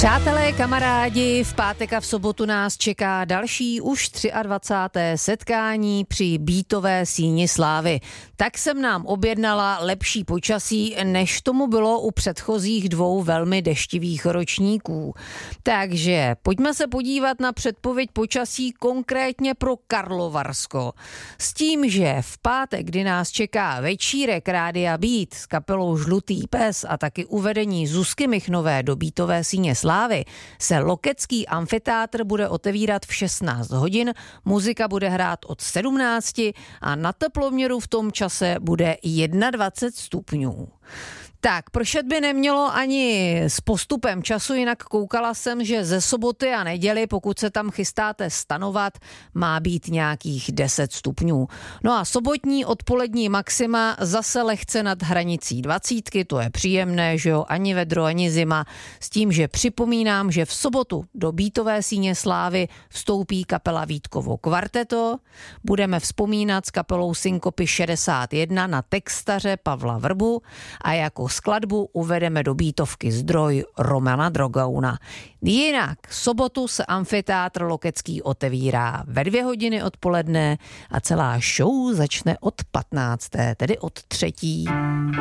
Přátelé, kamarádi, v pátek a v sobotu nás čeká další už 23. setkání při Beatové síni slávy. Tak jsem nám objednala lepší počasí, než tomu bylo u předchozích dvou velmi deštivých ročníků. Takže pojďme se podívat na předpověď počasí konkrétně pro Karlovarsko. S tím, že v pátek, kdy nás čeká večírek Rádia Beat s kapelou Žlutý pes a taky uvedení Zuzky Michnové do Beatové síně slávy, se Lokecký amfiteátr bude otevírat v 16 hodin, muzika bude hrát od 17 a na teploměru v tom čase bude 21 stupňů. Tak, pršet by nemělo ani s postupem času, jinak koukala jsem, že ze soboty a neděli, pokud se tam chystáte stanovat, má být nějakých 10 stupňů. No a sobotní odpolední maxima zase lehce nad hranicí 20, to je příjemné, že jo, ani vedro, ani zima, s tím, že připomínám, že v sobotu do Beatové síně slávy vstoupí kapela Vítkovo kvarteto, budeme vzpomínat s kapelou Synkopy 61 na textaře Pavla Vrbu a jako skladbu uvedeme do Beatovky Zdroj Romana Drogouna. Jinak sobotu se amfiteátr Lokecký otevírá ve 2 hodiny odpoledne a celá show začne od 15., tedy od 3.